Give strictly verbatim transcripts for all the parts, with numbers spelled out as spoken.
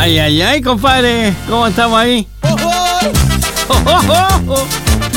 Ay, ay, ay, compadre. ¿Cómo estamos ahí? Oh, oh, oh, oh.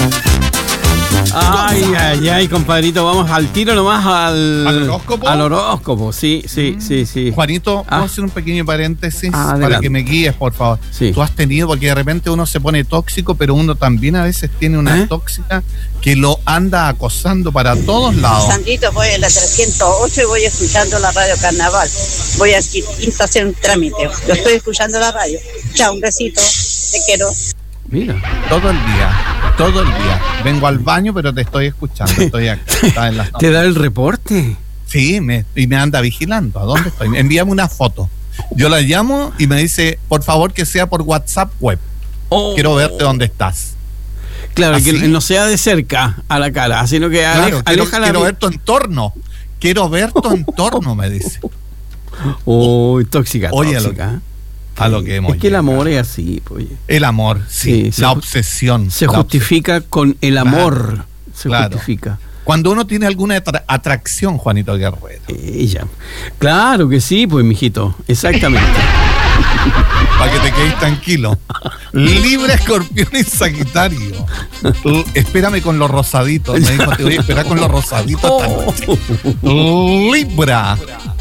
Ay, ay, ay, compadrito, vamos al tiro nomás al... ¿Al horóscopo? Al horóscopo, sí, sí, mm. sí, sí. Juanito, ¿puedo ah. hacer un pequeño paréntesis ah, para que me guíes, por favor? Sí. Tú has tenido, porque de repente uno se pone tóxico, pero uno también a veces tiene una ¿Eh? tóxica que lo anda acosando para todos lados. Sandrito, voy en la trescientos ocho y voy escuchando la radio Carnaval. Voy a Quinta a hacer un trámite. Yo estoy escuchando la radio. Chao, un besito. Te quiero. Mira. Todo el día, todo el día. Vengo al baño, pero te estoy escuchando. Estoy acá. En las ¿Te da el reporte? Sí, me, y me anda vigilando. ¿A dónde estoy? Envíame una foto. Yo la llamo y me dice, por favor, que sea por WhatsApp web. Oh. Quiero verte dónde estás. Claro, ¿así? Que no sea de cerca a la cara, sino que claro, aleja, quiero, aleja la... quiero ver tu entorno. Quiero ver tu entorno, me dice. Uy, oh, tóxica, Oye, tóxica. A lo que hemos es que el llegado. amor es así, pues. El amor, sí, sí la obsesión. Se la justifica obsesión. con el amor. Claro, se claro. justifica. Cuando uno tiene alguna atra- atracción, Juanito Guerrero. Ella. Claro que sí, pues, mijito. Exactamente. Para que te quedes tranquilo. Libra, Escorpión y Sagitario. L- espérame con los rosaditos. Me dijo, te voy a esperar con los rosaditos esta noche. Libra.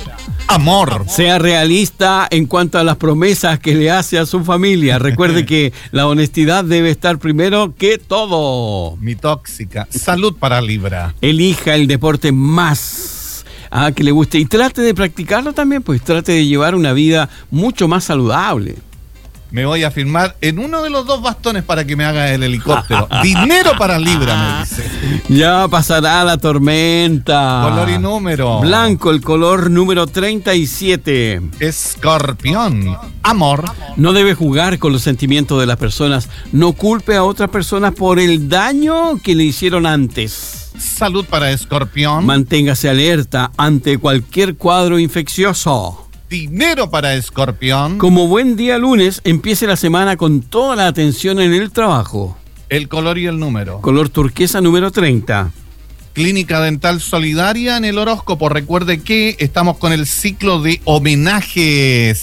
Amor. Sea realista en cuanto a las promesas que le hace a su familia. Recuerde que la honestidad debe estar primero que todo. Mi tóxica. Salud para Libra. Elija el deporte más ah, que le guste y trate de practicarlo también, pues trate de llevar una vida mucho más saludable. Me voy a firmar en uno de los dos bastones para que me haga el helicóptero. Dinero para Libra, me dice. Ya pasará la tormenta. Color y número. Blanco, el color número treinta y siete. Escorpión. Amor. No debe jugar con los sentimientos de las personas. No culpe a otras personas por el daño que le hicieron antes. Salud para Escorpión. Manténgase alerta ante cualquier cuadro infeccioso. Dinero para Escorpión. Como buen día lunes, empiece la semana con toda la atención en el trabajo. El color y el número. Color turquesa número treinta. Clínica Dental Solidaria en el horóscopo. Recuerde que estamos con el ciclo de homenajes.